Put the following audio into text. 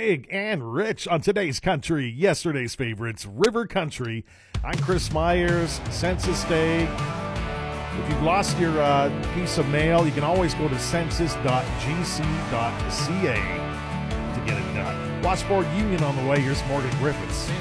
big and rich on today's country, yesterday's favorites, River Country. I'm Chris Myers, Census Day. If you've lost your piece of mail, you can always go to census.gc.ca to get it done. Washboard Union on the way. Here's Morgan Griffiths.